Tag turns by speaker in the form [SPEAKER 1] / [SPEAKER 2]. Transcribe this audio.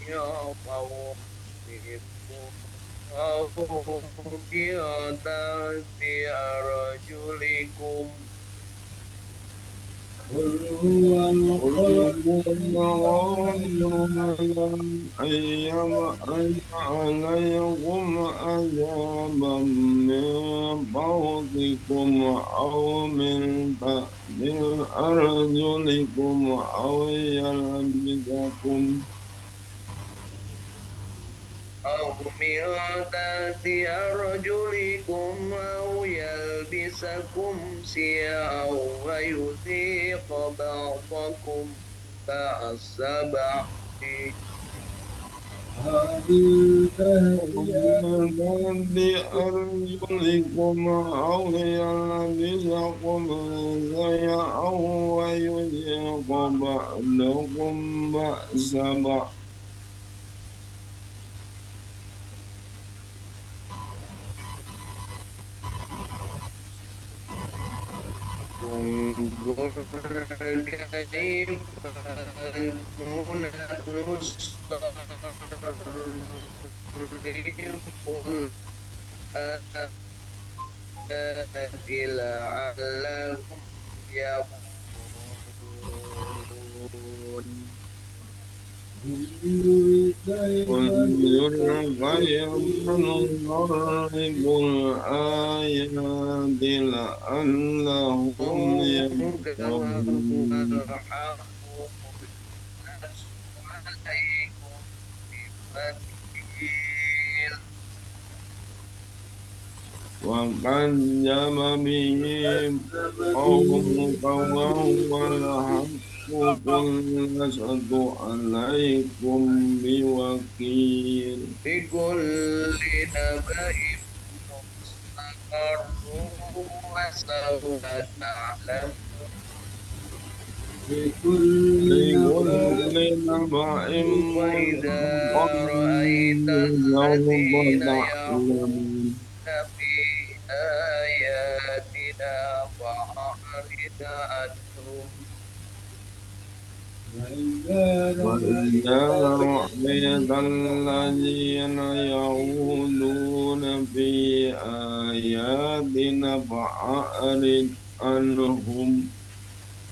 [SPEAKER 1] قومكم أو بغداد أرجلكم
[SPEAKER 2] قل هو
[SPEAKER 3] قل
[SPEAKER 2] القادر
[SPEAKER 3] أن يبعث عليكم عذابا من فوقكم أو من تحت أرجلكم أو يلبسكم
[SPEAKER 1] أو من تحت أرجلكم أو يلبسكم شيعا ويذيق بعضكم بأس بعض
[SPEAKER 2] هذه تهدئة
[SPEAKER 3] بأرجلكم أو يلبسكم شيئا ويذيق بعضكم بأس بعض
[SPEAKER 1] انظر كيف نصرف الآيات لعلهم يرجعون
[SPEAKER 3] انظر كيف نضرب الآيات لعلهم
[SPEAKER 1] ربك وهو
[SPEAKER 3] يفقهون
[SPEAKER 1] الحق لست عليكم بوكيل
[SPEAKER 3] وكذب به قومك وهو الحق قل لست عليكم بوكيل
[SPEAKER 1] بكل نبأ مستقر وسوف تعلمون
[SPEAKER 2] بكل نبأ
[SPEAKER 3] لكل نبأ
[SPEAKER 1] وإذا
[SPEAKER 3] مستقر
[SPEAKER 1] رأيت
[SPEAKER 3] سوف
[SPEAKER 1] الذين
[SPEAKER 3] تعلمون
[SPEAKER 1] يخوضون في آياتنا فأعرض عنهم
[SPEAKER 3] وإذا رأيت الذين يعودون في آياتنا فأعرض عنهم